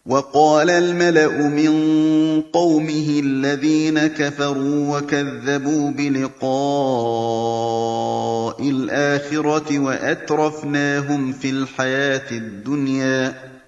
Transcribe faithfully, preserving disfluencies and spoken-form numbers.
وَقَالَ الْمَلَأُ مِن قَوْمِهِ الَّذِينَ كَفَرُوا وَكَذَّبُوا بِلِقَاءِ الْآخِرَةِ وَأَتْرَفْنَاهُمْ فِي الْحَيَاةِ الدُّنْيَا